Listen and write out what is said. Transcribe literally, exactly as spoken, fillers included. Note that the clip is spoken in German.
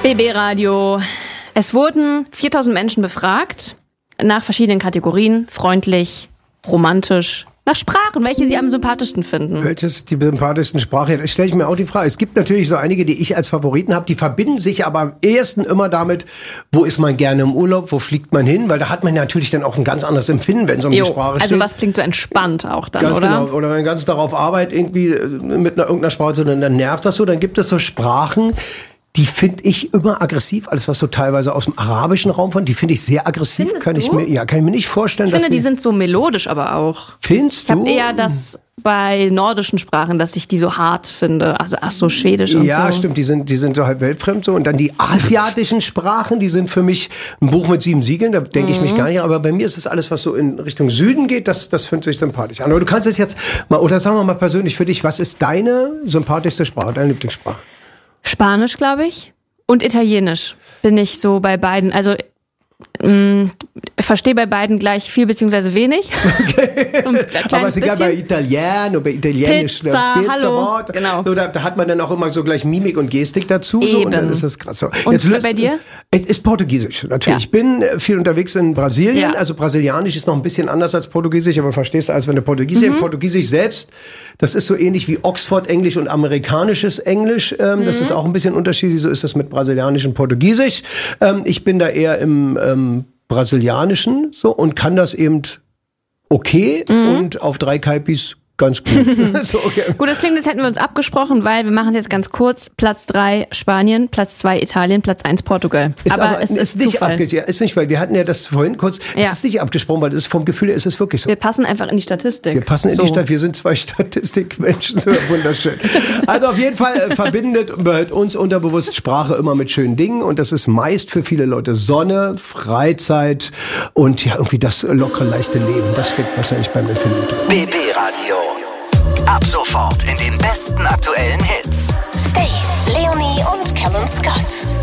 B B Radio. Es wurden viertausend Menschen befragt, nach verschiedenen Kategorien, freundlich, romantisch, nach Sprachen, welche sie am sympathischsten finden. Welches die sympathischsten Sprache? Das stelle ich mir auch die Frage. Es gibt natürlich so einige, die ich als Favoriten habe, die verbinden sich aber am ehesten immer damit, wo ist man gerne im Urlaub, wo fliegt man hin, weil da hat man natürlich dann auch ein ganz anderes Empfinden, wenn es um jo, die Sprache steht. Also was klingt so entspannt auch dann, ganz oder? Genau. Oder wenn man ganz darauf arbeitet, irgendwie mit einer, irgendeiner Sprache, so, dann, dann nervt das so. Dann gibt es so Sprachen, die finde ich immer aggressiv. Alles, was so teilweise aus dem arabischen Raum von, die finde ich sehr aggressiv. Findest kann ich du? mir, ja, kann ich mir nicht vorstellen, Ich dass finde, die die sind so melodisch aber auch. Findest Ich habe du? eher das bei nordischen Sprachen, dass ich die so hart finde. Also ach so Schwedisch und Ja, so. Ja, stimmt, die sind, die sind so halb weltfremd so. Und dann die asiatischen Sprachen, die sind für mich ein Buch mit sieben Siegeln, da denke ich Mhm. mich gar nicht. Aber bei mir ist es alles, was so in Richtung Süden geht, das, das findet sich sympathisch an. Aber du kannst es jetzt mal, oder sagen wir mal persönlich für dich, was ist deine sympathischste Sprache, deine Lieblingssprache? Spanisch, glaube ich. Und Italienisch bin ich so bei beiden. Also mh, verstehe bei beiden gleich viel beziehungsweise wenig. Okay. Aber ist egal, bei Italien oder bei Italienisch. Pizza, Pizza hallo. Wort, Genau. So, da, da hat man dann auch immer so gleich Mimik und Gestik dazu. So, und dann ist das krass. So. Und Jetzt löst, bei dir? Es ist Portugiesisch, natürlich. Ja. Ich bin viel unterwegs in Brasilien. Ja. Also Brasilianisch ist noch ein bisschen anders als Portugiesisch, aber verstehst du, als wenn du Portugiesisch. Mhm. Portugiesisch selbst, das ist so ähnlich wie Oxford-Englisch und amerikanisches Englisch. Ähm, Mhm. Das ist auch ein bisschen unterschiedlich. So ist das mit Brasilianisch und Portugiesisch. Ähm, ich bin da eher im ähm, Brasilianischen so und kann das eben okay Mhm. und auf drei Kaipis ganz gut. so, okay. Gut, das klingt, als hätten wir uns abgesprochen, weil wir machen es jetzt ganz kurz. Platz drei Spanien, Platz zwei Italien, Platz eins Portugal. Ist aber, aber es ist, ist nicht Zufall. abgesprochen. Ja, ist nicht, weil wir hatten ja das vorhin kurz. Ja. Es ist nicht abgesprochen, weil das ist vom Gefühl her ist es wirklich so. Wir passen einfach in die Statistik. Wir passen in so. die Stadt. Wir sind zwei Statistikmenschen. So wunderschön. Also auf jeden Fall äh, verbindet bei uns unterbewusst Sprache immer mit schönen Dingen. Und das ist meist für viele Leute Sonne, Freizeit und ja irgendwie das lockere, leichte Leben. Das steckt wahrscheinlich beim Empfinden drin. B B Radio. Ab sofort in den besten aktuellen Hits. Stay, Leonie und Callum Scott.